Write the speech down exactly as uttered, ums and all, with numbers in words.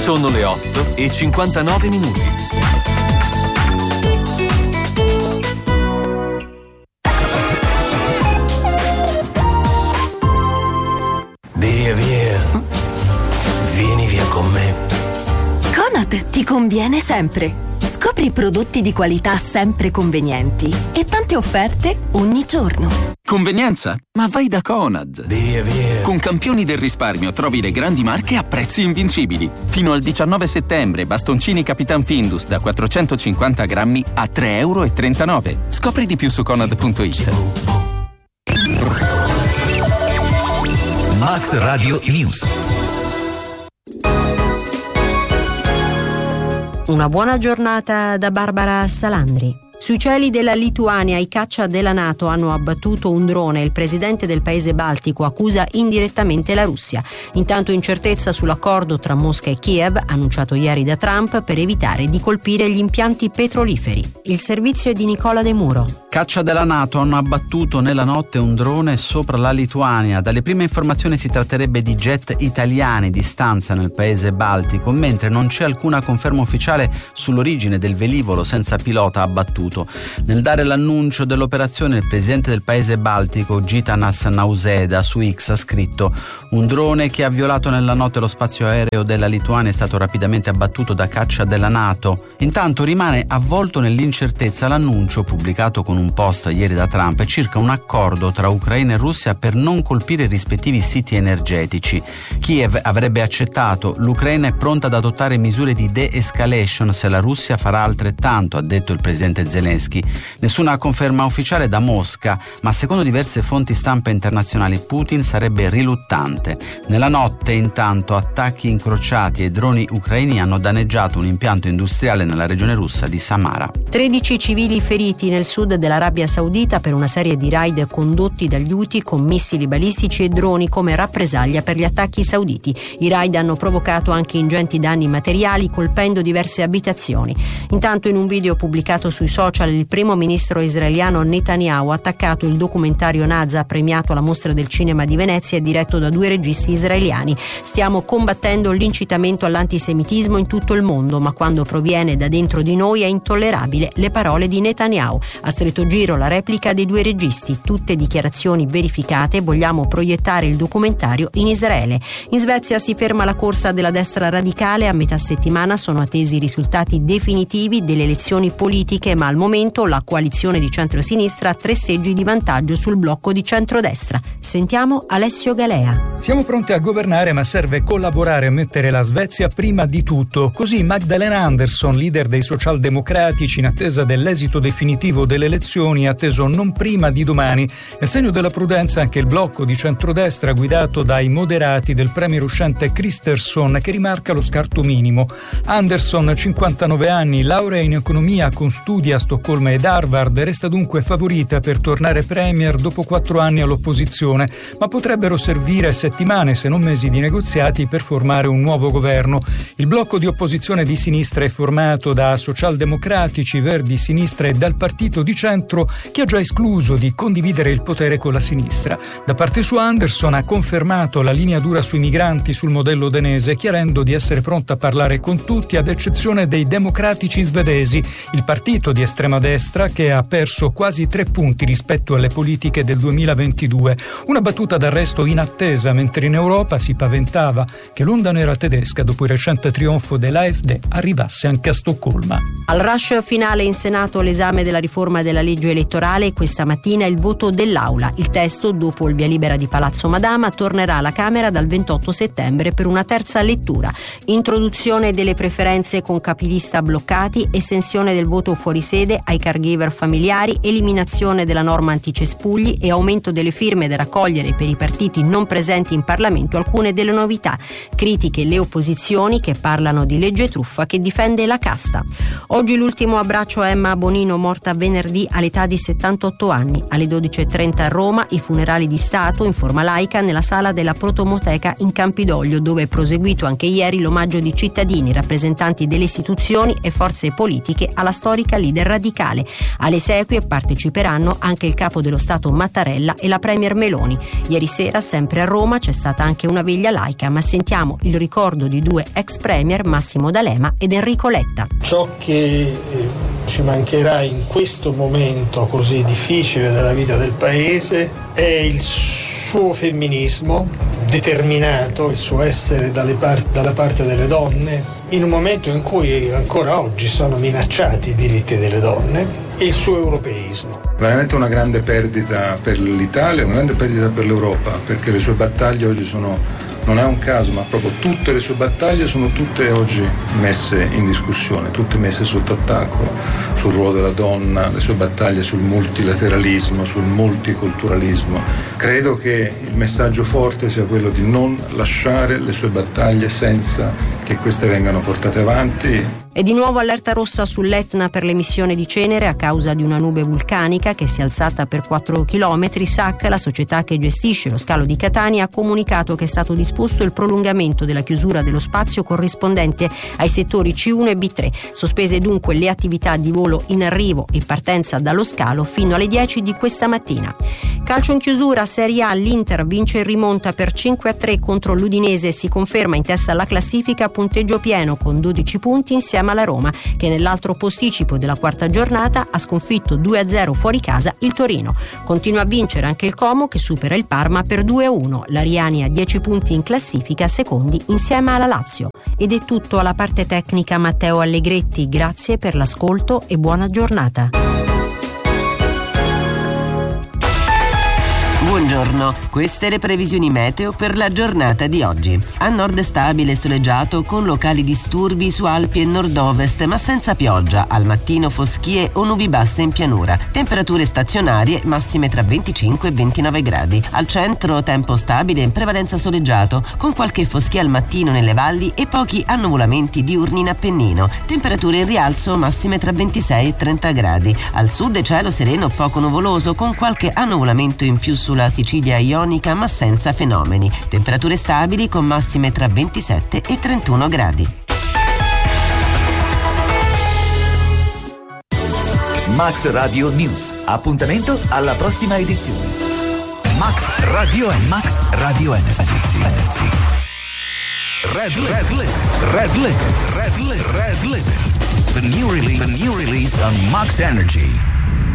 Sono le otto e cinquantanove minuti. Via, via. Vieni via con me. Conad ti conviene sempre. Scopri prodotti di qualità sempre convenienti e tante offerte ogni giorno. Convenienza? Ma vai da Conad. Via, via. Con Campioni del risparmio trovi le grandi marche a prezzi invincibili. Fino al diciannove settembre bastoncini Capitan Findus da quattrocentocinquanta grammi a tre e trentanove euro. Scopri di più su conad punto it. Max Radio News. Una buona giornata da Barbara Salandri. Sui cieli della Lituania i caccia della NATO hanno abbattuto un drone e il presidente del paese baltico accusa indirettamente la Russia. Intanto incertezza sull'accordo tra Mosca e Kiev, annunciato ieri da Trump, per evitare di colpire gli impianti petroliferi. Il servizio è di Nicola De Muro. Caccia della NATO hanno abbattuto nella notte un drone sopra la Lituania. Dalle prime informazioni si tratterebbe di jet italiani di stanza nel paese baltico, mentre non c'è alcuna conferma ufficiale sull'origine del velivolo senza pilota abbattuto. Nel dare l'annuncio dell'operazione, il presidente del paese baltico Gitanas Nausėda su X ha scritto: un drone che ha violato nella notte lo spazio aereo della Lituania è stato rapidamente abbattuto da caccia della NATO. Intanto rimane avvolto nell'incertezza l'annuncio pubblicato con un post ieri da Trump circa un accordo tra Ucraina e Russia per non colpire i rispettivi siti energetici. Kiev avrebbe accettato, l'Ucraina è pronta ad adottare misure di de-escalation se la Russia farà altrettanto, ha detto il presidente Zelensky. Nessuna conferma ufficiale da Mosca, ma secondo diverse fonti stampa internazionali Putin sarebbe riluttante. Nella notte, intanto, attacchi incrociati e droni ucraini hanno danneggiato un impianto industriale nella regione russa di Samara. tredici civili feriti nel sud dell'Arabia Saudita per una serie di raid condotti dagli Houthi con missili balistici e droni come rappresaglia per gli attacchi sauditi. I raid hanno provocato anche ingenti danni materiali, colpendo diverse abitazioni. Intanto, in un video pubblicato sui social, il primo ministro israeliano Netanyahu ha attaccato il documentario Naza, premiato alla Mostra del Cinema di Venezia e diretto da due registi israeliani. Stiamo combattendo l'incitamento all'antisemitismo in tutto il mondo, ma quando proviene da dentro di noi è intollerabile. Le parole di Netanyahu. A stretto giro la replica dei due registi, tutte dichiarazioni verificate. Vogliamo proiettare il documentario in Israele. In Svezia si ferma la corsa della destra radicale. A metà settimana sono attesi i risultati definitivi delle elezioni politiche, ma al momento la coalizione di centro-sinistra ha tre seggi di vantaggio sul blocco di centrodestra. Sentiamo Alessio Galea. Siamo pronti a governare, ma serve collaborare e mettere la Svezia prima di tutto. Così Magdalena Andersson, leader dei socialdemocratici, in attesa dell'esito definitivo delle elezioni, atteso non prima di domani. Nel segno della prudenza anche il blocco di centrodestra guidato dai moderati del premier uscente Kristersson, che rimarca lo scarto minimo. Andersson, cinquantanove anni, laurea in economia con studi a Stoccolma ed Harvard, resta dunque favorita per tornare premier dopo quattro anni all'opposizione, ma potrebbero servire settimane se non mesi di negoziati per formare un nuovo governo. Il blocco di opposizione di sinistra è formato da socialdemocratici, verdi, sinistra e dal partito di centro, che ha già escluso di condividere il potere con la sinistra. Da parte sua Andersson ha confermato la linea dura sui migranti sul modello danese, chiarendo di essere pronta a parlare con tutti ad eccezione dei democratici svedesi, il partito di estrema destra che ha perso quasi tre punti rispetto alle politiche del duemilaventidue. Una battuta d'arresto in attesa, mentre in Europa si paventava che l'onda nera tedesca, dopo il recente trionfo dell'A F D, arrivasse anche a Stoccolma. Al rush finale in Senato l'esame della riforma della legge elettorale, questa mattina il voto dell'Aula. Il testo, dopo il via libera di Palazzo Madama, tornerà alla Camera dal ventotto settembre per una terza lettura. Introduzione delle preferenze con capilista bloccati, estensione del voto fuori sede ai caregiver familiari, eliminazione della norma anticespugli e aumento delle firme da raccogliere per i partiti non presenti in Parlamento. Alcune delle novità. Critiche le opposizioni che parlano di legge truffa che difende la casta. Oggi l'ultimo abbraccio a Emma Bonino, morta venerdì all'età di settantotto anni. Alle dodici e trenta a Roma i funerali di Stato in forma laica nella sala della Protomoteca in Campidoglio, dove è proseguito anche ieri l'omaggio di cittadini, rappresentanti delle istituzioni e forze politiche alla storica leader radicale. Alle esequie parteciperanno anche il capo dello Stato Mattarella e la premier Meloni. Ieri sera, sempre a Roma, c'è stata anche una veglia laica, ma sentiamo il ricordo di due ex premier, Massimo D'Alema ed Enrico Letta. Ciò che ci mancherà in questo momento così difficile della vita del paese è il suo femminismo determinato, il suo essere dalle part- dalla parte delle donne, in un momento in cui ancora oggi sono minacciati i diritti delle donne, e il suo europeismo. Veramente una grande perdita per l'Italia, una grande perdita per l'Europa, perché le sue battaglie oggi sono, non è un caso, ma proprio tutte le sue battaglie sono tutte oggi messe in discussione, tutte messe sotto attacco, sul ruolo della donna, le sue battaglie sul multilateralismo, sul multiculturalismo. Credo che il messaggio forte sia quello di non lasciare le sue battaglie senza che queste vengano portate avanti. E di nuovo allerta rossa sull'Etna per l'emissione di cenere a causa di una nube vulcanica che si è alzata per quattro chilometri. S A C, la società che gestisce lo scalo di Catania, ha comunicato che è stato disposto il prolungamento della chiusura dello spazio corrispondente ai settori C uno e B tre. Sospese dunque le attività di volo in arrivo e partenza dallo scalo fino alle dieci di questa mattina. Calcio in chiusura, Serie A, l'Inter vince e rimonta per cinque a tre contro l'Udinese e si conferma in testa alla classifica a punteggio pieno con dodici punti insieme alla Roma, che nell'altro posticipo della quarta giornata ha sconfitto due a zero fuori casa il Torino. Continua a vincere anche il Como, che supera il Parma per due a uno. L'Ariani ha dieci punti in classifica, secondi insieme alla Lazio. Ed è tutto. Alla parte tecnica Matteo Allegretti. Grazie per l'ascolto e buona giornata. Buongiorno, queste le previsioni meteo per la giornata di oggi. A nord stabile e soleggiato con locali disturbi su Alpi e nord-ovest, ma senza pioggia. Al mattino foschie o nubi basse in pianura. Temperature stazionarie massime tra venticinque e ventinove gradi. Al centro tempo stabile in prevalenza soleggiato, con qualche foschia al mattino nelle valli e pochi annuvolamenti diurni in Appennino. Temperature in rialzo massime tra ventisei e trenta gradi. Al sud cielo sereno poco nuvoloso, con qualche annuvolamento in più sulla Sicilia ionica, ma senza fenomeni. Temperature stabili con massime tra ventisette e trentuno gradi. Max Radio News. Appuntamento alla prossima edizione. Max Radio e Max Radio Energy. Red, red, lit, red, lit, red, lit, red, lit. The new release, the new release on Max Energy.